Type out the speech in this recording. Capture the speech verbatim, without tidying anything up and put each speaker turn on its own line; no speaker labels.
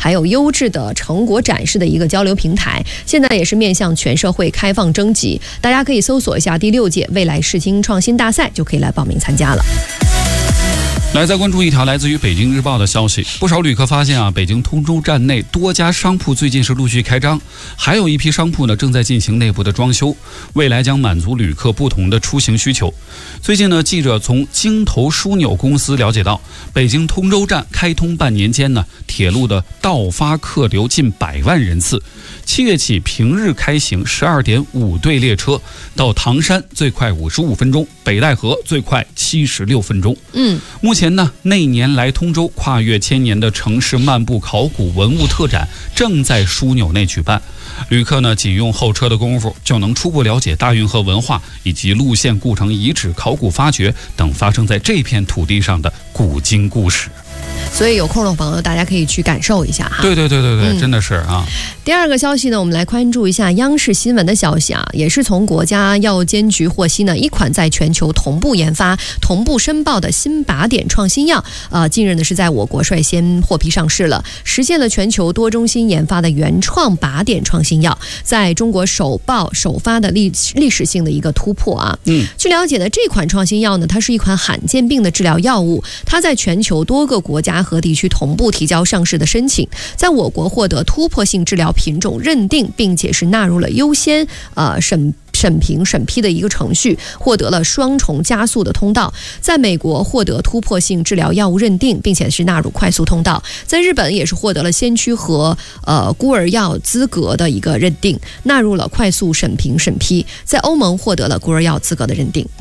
还有优质的成果展示的一个交流平台。现在也是面向全社会开放征集，大家可以搜索一下第六届未来视听创新大赛，就可以来报名参加了。
来，再关注一条来自于北京日报的消息，不少旅客发现啊，北京通州站内多家商铺最近是陆续开张，还有一批商铺呢正在进行内部的装修，未来将满足旅客不同的出行需求。最近呢，记者从京投枢纽公司了解到，北京通州站开通半年间呢，铁路的到发客流近百万人次。七月起平日开行十二点五对列车，到唐山最快五十五分钟，北戴河最快七十六分钟。
嗯，
目前呢，那年来通州跨越千年的城市漫步考古文物特展正在枢纽内举办，旅客呢仅用候车的功夫就能初步了解大运河文化以及路线故城遗址考古发掘等发生在这片土地上的古今故事。
所以有空的朋友大家可以去感受一下哈。
对对对对对、嗯、真的是啊。
第二个消息呢，我们来关注一下央视新闻的消息啊，也是从国家药监局获悉呢，一款在全球同步研发、同步申报的新靶点创新药，呃，近日呢是在我国率先获批上市了，实现了全球多中心研发的原创靶点创新药，在中国首报首发的历历史性的一个突破啊。
嗯，
据了解呢，这款创新药呢，它是一款罕见病的治疗药物，它在全球多个国家和地区同步提交上市的申请，在我国获得突破性治疗品种认定，并且是纳入了优先呃审审评审批的一个程序，获得了双重加速的通道。在美国获得突破性治疗药物认定，并且是纳入快速通道。在日本也是获得了先驱和呃孤儿药资格的一个认定，纳入了快速审评审批。在欧盟获得了孤儿药资格的认定。